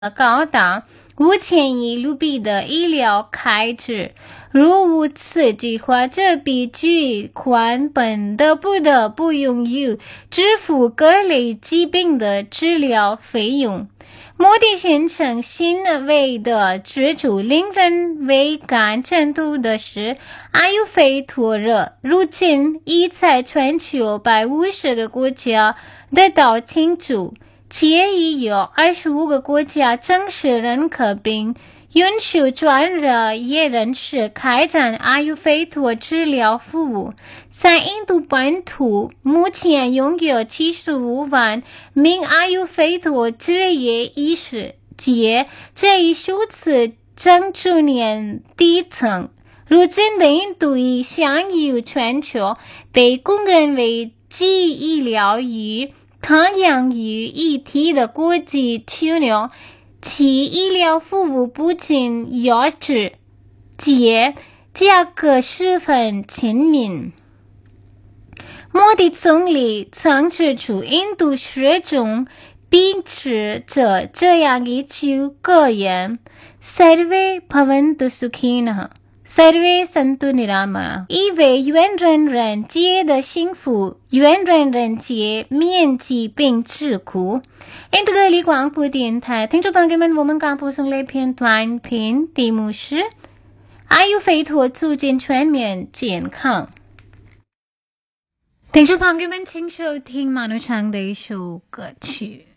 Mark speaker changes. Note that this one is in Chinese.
Speaker 1: 高达5000亿卢比的医疗开支。如无此计划，这笔巨款本不得不用于支付各类疾病的治疗费用。莫迪先生欣慰的指出，令人为感震度的是，阿尤菲托热如今已在全球150个国家得到庆祝，且已有25个国家正式认可并允许专业人士开展阿尤菲托治疗服务。在印度本土，目前拥有75万名阿尤菲托职业医师，且这一数字正逐年递增。如今的印度已享有全球被公认为集医疗与康养于一体的国际枢纽，其医疗服务不仅优质，且价格十分亲民。莫迪总理曾指出，印度始终秉持着这样一句格言 Sarve Bhavantu Sukhina Sarve Santu Nirama， 意为愿人人皆得幸福，愿人人皆免疾病之苦。印度德里广播电台听众朋友们，我们刚播送了一篇短片，题目是阿尤菲托促进全面健康。听众朋友们，请收听马努唱的一首歌曲。